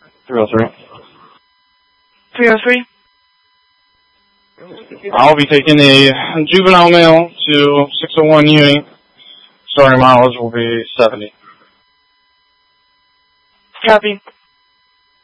303. 303? I'll be taking a juvenile male to 601 Ewing. Starting mileage will be 70. Copy.